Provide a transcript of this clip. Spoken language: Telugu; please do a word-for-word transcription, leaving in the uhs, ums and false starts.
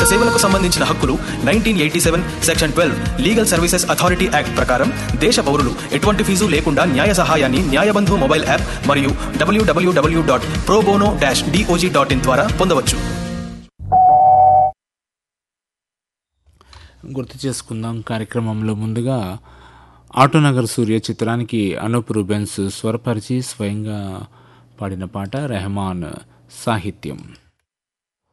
సేవలకు సంబంధించిన హక్కులు nineteen eighty seven section twelve legal services authority act ప్రకారం దేశ పౌరులు ఎటువంటి ఫీజు లేకుండా న్యాయ సహాయాన్ని న్యాయబంధు మొబైల్ యాప్ మరియు డబ్ల్యూడబ్ల్యూడబ్ల్యూ dot pro bono dash DOJ dot in ద్వారా పొందవచ్చు. గుర్తు చేసుకుందాం కార్యక్రమంలో ముందుగా ఆటోనగర్ సూర్య చిత్రానికి అనూప్ రూబెన్స్ స్వరపరిచి స్వయంగా పాడిన పాట, రెహమాన్ సాహిత్యం.